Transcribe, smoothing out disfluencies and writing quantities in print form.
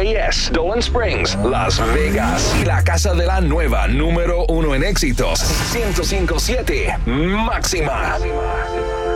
KIS, Dolan Springs, Las Vegas. Y la casa de la nueva número 1 en éxitos, 105.7 Máxima.